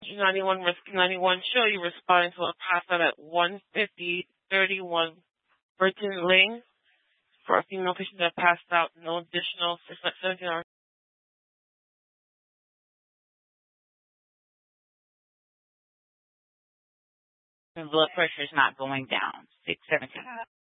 91 Rescue 91 show you responding to a pass out at 150-31 Burton Lane for a female patient that passed out. No additional 17 hours. The blood pressure is not going down. 617.